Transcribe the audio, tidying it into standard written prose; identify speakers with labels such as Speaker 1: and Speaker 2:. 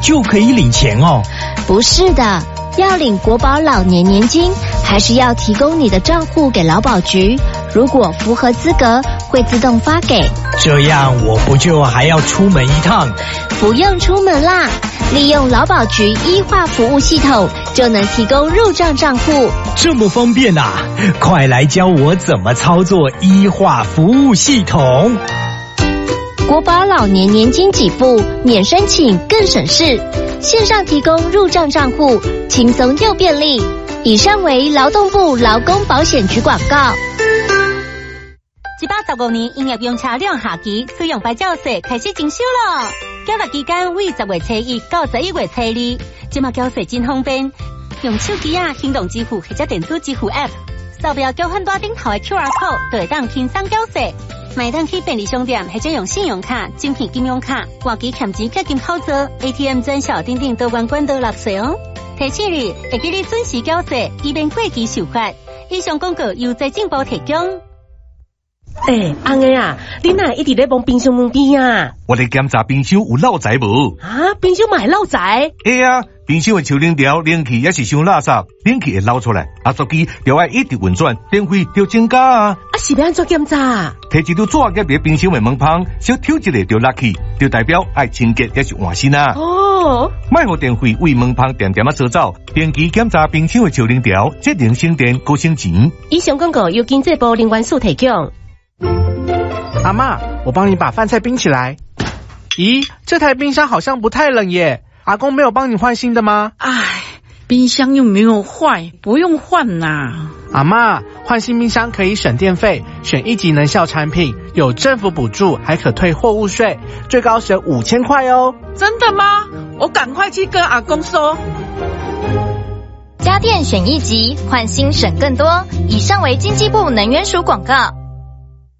Speaker 1: 就可以领钱哦？
Speaker 2: 不是的，要领国保老年年金，还是要提供你的账户给劳保局，如果符合资格，会自动发给。
Speaker 1: 这样我不就还要出门一趟？
Speaker 2: 不用出门啦，利用劳保局医化服务系统，就能提供入账账户。
Speaker 1: 这么方便啊！快来教我怎么操作医化服务系统。
Speaker 2: 国保老年年金给付免申请更省事，线上提供入账账户，轻松又便利。以上为劳动部劳工保险局广告。
Speaker 3: 115年营业用车辆下期使用牌照税开始征收了，缴纳期间为10月初1到11月初2。现在缴税真方便，用手机行动支付或者电子支付 App， 扫描交换单顶头的 QR code， 就会当轻松缴税。买当去便利商店或者用信用卡、精品金融卡、换机欠钱结金操作 ，ATM 专销等等多关管道纳税哦。提醒你，会记你准时缴税，以免过期受罚。以上广告由财政部提供。
Speaker 4: 安个啊，你哪一直在帮冰箱门边啊？
Speaker 5: 我来检查冰箱有漏财无？
Speaker 4: 啊，冰箱买漏财？
Speaker 5: 冰箱的抽冷条冷气也是伤垃圾，冷气会漏出来，压缩机就要一直运转，电费就增加啊！
Speaker 4: 是要安怎检查？
Speaker 5: 摕一张纸夹在冰箱的门旁，小挑一个就落去，就代表爱清洁也是换新啊！莫互电费为门旁点点扫走，定期检查冰箱的抽冷条，节能省电，高省钱。
Speaker 4: 以上广告由经济部能源署提供。
Speaker 6: 阿嬷，我帮你把饭菜冰起来。咦，这台冰箱好像不太冷耶，阿公没有帮你换新的吗？
Speaker 7: 冰箱又没有坏，不用换呐。
Speaker 6: 阿嬷，换新冰箱可以省电费，选1级能效产品，有政府补助，还可退货物税，最高省5000块哦。
Speaker 7: 真的吗？我赶快去跟阿公说。
Speaker 2: 家电选1级，换新省更多。以上为经济部能源署广告。